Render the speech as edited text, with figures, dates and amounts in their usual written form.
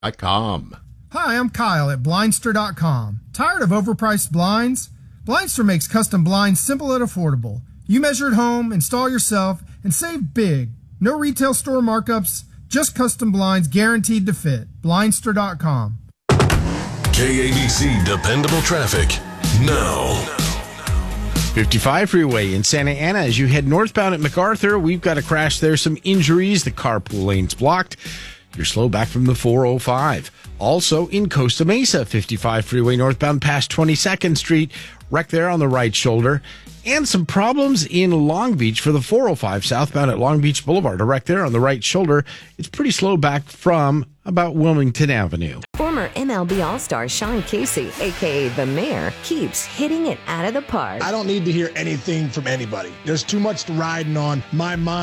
Blindster.com. Hi, I'm Kyle at Blindster.com. Tired of overpriced blinds? Blindster makes custom blinds simple and affordable. You measure at home, install yourself, and save big. No retail store markups, just custom blinds guaranteed to fit. Blindster.com. KABC Dependable Traffic now. 55 freeway in Santa Ana. As you head northbound at MacArthur, we've got a crash there. Some injuries. The carpool lane's blocked. You're slow back from the 405. Also in Costa Mesa, 55 freeway northbound past 22nd Street. Wreck there on the right shoulder. And some problems in Long Beach for the 405 southbound at Long Beach Boulevard. A wreck there on the right shoulder. It's pretty slow back from about Wilmington Avenue. Former MLB All-Star Sean Casey, a.k.a. The Mayor, keeps hitting it out of the park. I don't need to hear anything from anybody. There's too much riding on my mind.